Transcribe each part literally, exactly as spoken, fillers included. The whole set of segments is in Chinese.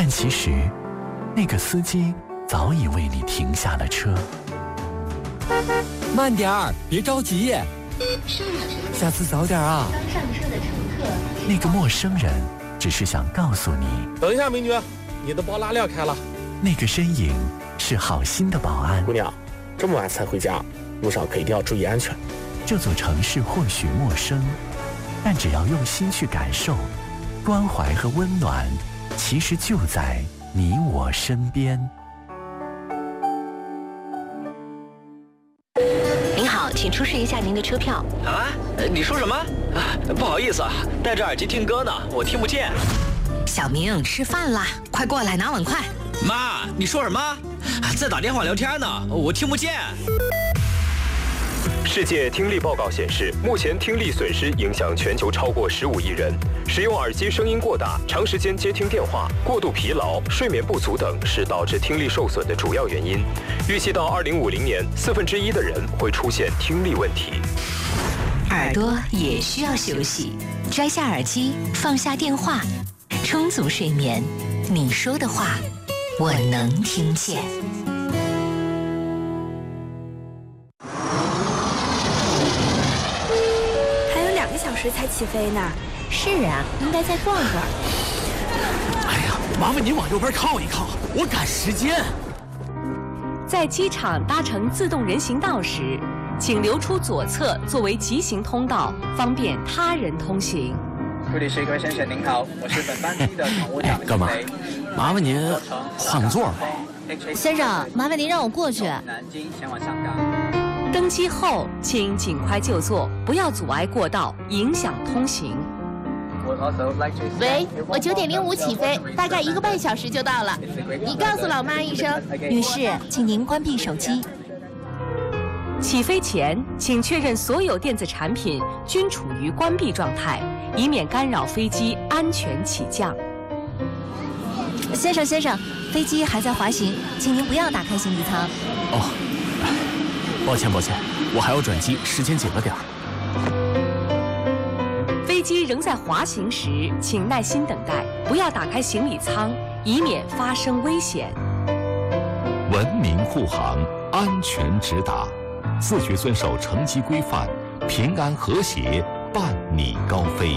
但其实，那个司机早已为你停下了车。 慢点儿，别着急。下次早点啊。 刚上车的乘客。 那个陌生人只是想告诉你， 等一下，美女，你的包拉链开了。 那个身影是好心的保安。 姑娘，这么晚才回家，路上可一定要注意安全。 这座城市或许陌生，但只要用心去感受，关怀和温暖其实就在你我身边。 您好，请出示一下您的车票。 啊？你说什么？啊，不好意思啊，戴着耳机听歌呢，我听不见。 小明，吃饭啦，快过来拿碗筷。 妈，你说什么？在打电话聊天呢，我听不见。 世界听力报告显示，目前听力损失影响全球超过十五亿人。使用耳机声音过大、长时间接听电话、过度疲劳、睡眠不足等是导致听力受损的主要原因。预计到二零五零年，四分之一的人会出现听力问题。 耳朵也需要休息，摘下耳机，放下电话，充足睡眠。你说的话，我能听见。 才起飞呢。 是啊，应该再逛会儿。 哎呀，麻烦您往右边靠一靠，我赶时间。 在机场搭乘自动人行道时，请留出左侧作为急行通道，方便他人通行。 这里是各位先生，您好，我是本班机的乘务长。 干嘛？麻烦您换个座。 先生，麻烦您让我过去。 南京前往香港。 登机后，请尽快就座，不要阻碍过道，影响通行。 喂，我九点零五起飞，大概一个半小时就到了。你告诉老妈一声。女士，请您关闭手机。 起飞前，请确认所有电子产品均处于关闭状态，以免干扰飞机安全起降。 先生，先生，飞机还在滑行，请您不要打开行李舱。 哦。抱歉，抱歉，我还要转机，时间紧了点儿。 飞机仍在滑行时，请耐心等待，不要打开行李舱，以免发生危险。 文明护航，安全直达，自觉遵守乘机规范，平安和谐，伴你高飞。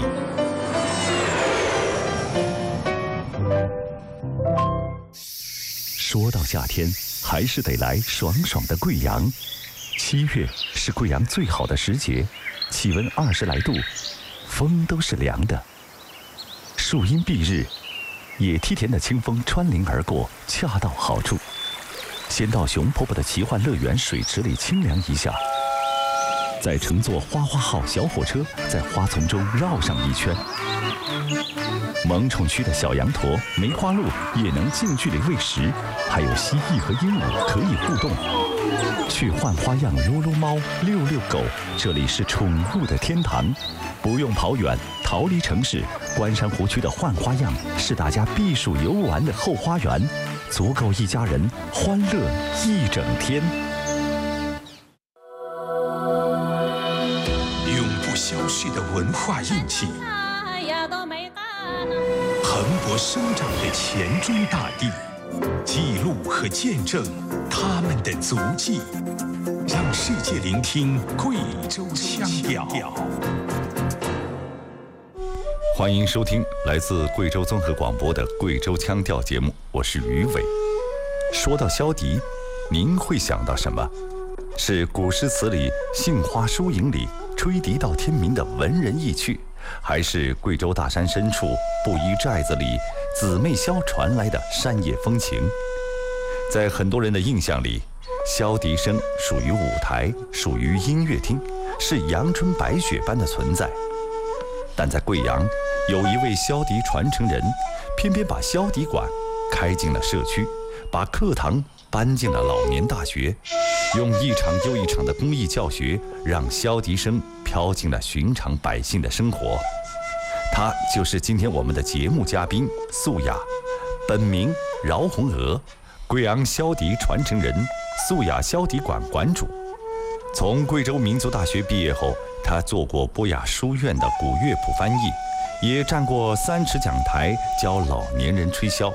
说到夏天，还是得来爽爽的贵阳。七月是贵阳最好的时节，气温二十来度，风都是凉的。树荫蔽日，野梯田的清风穿林而过，恰到好处。先到熊婆婆的奇幻乐园水池里清凉一下，再乘坐花花号小火车，在花丛中绕上一圈。萌宠区的小羊驼、梅花鹿也能近距离喂食，还有蜥蜴和鹦鹉可以互动。去换花样撸撸猫、遛遛狗，这里是宠物的天堂，不用跑远，逃离城市。关山湖区的换花样是大家避暑游玩的后花园，足够一家人欢乐一整天。 永不消逝的文化印记，蓬勃生长的黔中大地，记录和见证他们的足迹，让世界聆听贵州腔调。 欢迎收听来自贵州综合广播的贵州腔调节目，我是于伟。说到萧笛，您会想到什么？是古诗词里杏花疏影里吹笛到天明的文人意趣，还是贵州大山深处布衣寨子里姊妹箫传来的山野风情？在很多人的印象里，萧笛声属于舞台，属于音乐厅，是阳春白雪般的存在。但在贵阳，有一位萧笛传承人，偏偏把萧笛馆开进了社区，把课堂搬进了老年大学，用一场又一场的公益教学，让萧笛声飘进了寻常百姓的生活。他就是今天我们的节目嘉宾素雅，本名饶红娥，贵阳萧笛传承人，素雅萧笛馆馆主。从贵州民族大学毕业后，他做过博雅书院的古乐谱翻译，也站过三尺讲台教老年人吹箫。